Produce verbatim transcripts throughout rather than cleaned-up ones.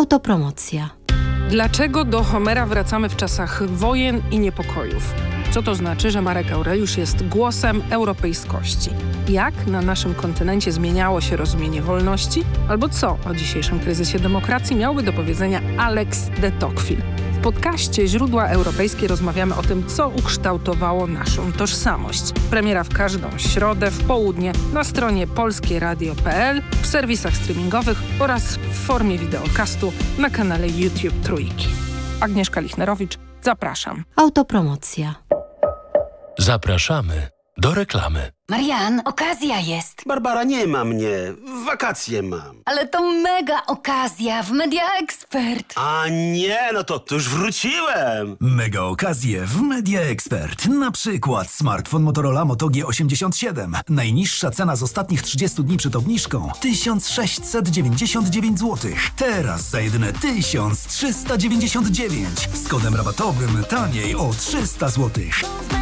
Autopromocja. Dlaczego do Homera wracamy w czasach wojen i niepokojów? Co to znaczy, że Marek Aureliusz jest głosem europejskości? Jak na naszym kontynencie zmieniało się rozumienie wolności? Albo co o dzisiejszym kryzysie demokracji miałby do powiedzenia Alex de Tocqueville? W podcaście Źródła Europejskie rozmawiamy o tym, co ukształtowało naszą tożsamość. Premiera w każdą środę w południe na stronie polskie radio kropka p l, w serwisach streamingowych oraz w formie wideokastu na kanale YouTube Trójki. Agnieszka Lichnerowicz, zapraszam. Autopromocja. Zapraszamy do reklamy. Marian, okazja jest. Barbara, nie ma mnie. Wakacje mam. Ale to mega okazja w Media Expert. A nie, no to, to już wróciłem. Mega okazje w Media Expert. Na przykład smartfon Motorola Moto G osiemdziesiąt siedem. Najniższa cena z ostatnich trzydziestu dni przed obniżką tysiąc sześćset dziewięćdziesiąt dziewięć złotych. Teraz za jedyne tysiąc trzysta dziewięćdziesiąt dziewięć. Z kodem rabatowym taniej o trzysta złotych.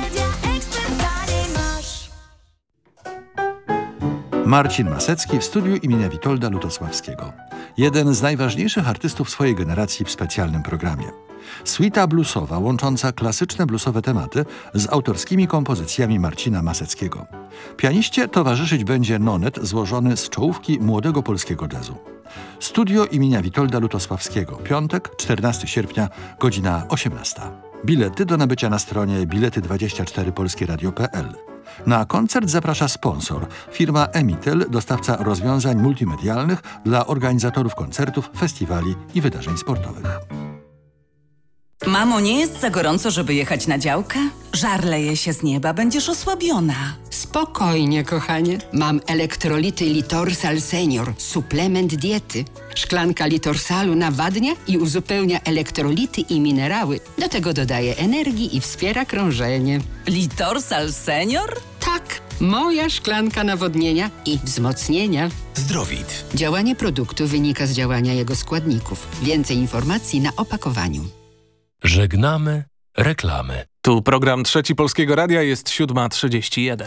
Marcin Masecki w studiu imienia Witolda Lutosławskiego. Jeden z najważniejszych artystów swojej generacji w specjalnym programie. Suita bluesowa łącząca klasyczne bluesowe tematy z autorskimi kompozycjami Marcina Maseckiego. Pianiście towarzyszyć będzie nonet złożony z czołówki młodego polskiego jazzu. Studio imienia Witolda Lutosławskiego. Piątek, czternastego sierpnia, godzina osiemnasta. Bilety do nabycia na stronie bilety dwadzieścia cztery polskie radio kropka p l. Na koncert zaprasza sponsor, firma Emitel, dostawca rozwiązań multimedialnych dla organizatorów koncertów, festiwali i wydarzeń sportowych. Mamo, nie jest za gorąco, żeby jechać na działkę? Żar leje się z nieba, będziesz osłabiona. Spokojnie, kochanie. Mam elektrolity Litorsal Senior, suplement diety. Szklanka Litorsalu nawadnia i uzupełnia elektrolity i minerały. Do tego dodaje energii i wspiera krążenie. Litorsal Senior? Tak, moja szklanka nawodnienia i wzmocnienia. Zdrowit. Działanie produktu wynika z działania jego składników. Więcej informacji na opakowaniu. Żegnamy reklamy. Tu program Trzeci Polskiego Radia, jest siódma trzydzieści jeden.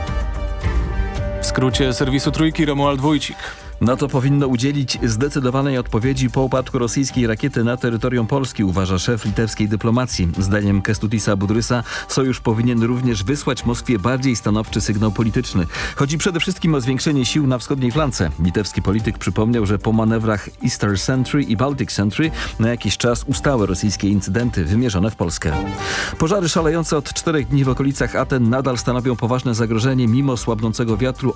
W skrócie serwisu Trójki Romuald Wójcik. NATO powinno udzielić zdecydowanej odpowiedzi po upadku rosyjskiej rakiety na terytorium Polski, uważa szef litewskiej dyplomacji. Zdaniem Kęstutisa Budrysa sojusz powinien również wysłać Moskwie bardziej stanowczy sygnał polityczny. Chodzi przede wszystkim o zwiększenie sił na wschodniej flance. Litewski polityk przypomniał, że po manewrach Easter Sentry i Baltic Sentry na jakiś czas ustały rosyjskie incydenty wymierzone w Polskę. Pożary szalejące od czterech dni w okolicach Aten nadal stanowią poważne zagrożenie mimo słabnącego wiatru